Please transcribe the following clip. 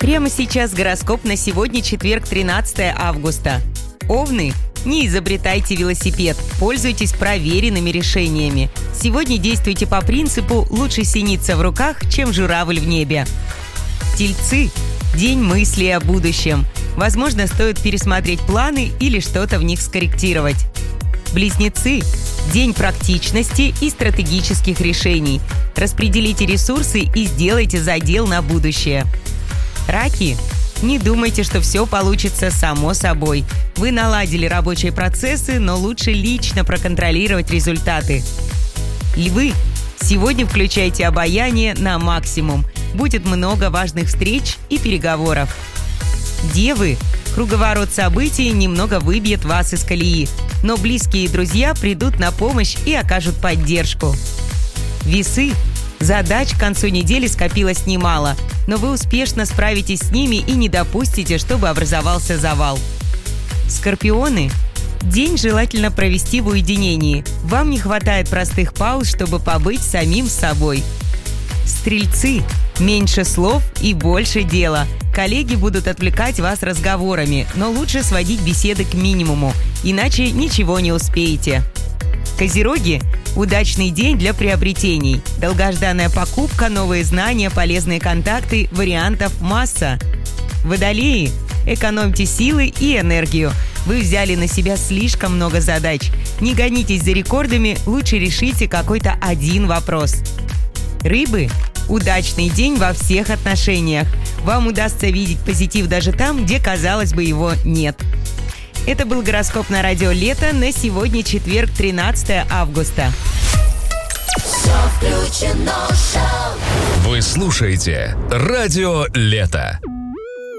Прямо сейчас гороскоп на сегодня, четверг, 13 августа. Овны, не изобретайте велосипед, пользуйтесь проверенными решениями. Сегодня действуйте по принципу «лучше синица в руках, чем журавль в небе». Тельцы, день мыслей о будущем. Возможно, стоит пересмотреть планы или что-то в них скорректировать. Близнецы, день практичности и стратегических решений. Распределите ресурсы и сделайте задел на будущее. Раки, не думайте, что все получится само собой. Вы наладили рабочие процессы, но лучше лично проконтролировать результаты. Львы, сегодня включайте обаяние на максимум. Будет много важных встреч и переговоров. Девы, круговорот событий немного выбьет вас из колеи, но близкие друзья придут на помощь и окажут поддержку. Весы, задач к концу недели скопилось немало, но вы успешно справитесь с ними и не допустите, чтобы образовался завал. Скорпионы, день желательно провести в уединении. Вам не хватает простых пауз, чтобы побыть самим собой. Стрельцы, меньше слов и больше дела. Коллеги будут отвлекать вас разговорами, но лучше сводить беседы к минимуму, иначе ничего не успеете. Козероги, удачный день для приобретений. Долгожданная покупка, новые знания, полезные контакты, вариантов масса. Водолеи, экономьте силы и энергию. Вы взяли на себя слишком много задач. Не гонитесь за рекордами, лучше решите какой-то один вопрос. Рыбы, удачный день во всех отношениях. Вам удастся видеть позитив даже там, где, казалось бы, его нет. Это был гороскоп на радио «Лето» на сегодня, четверг, 13 августа. Вы слушаете радио «Лето».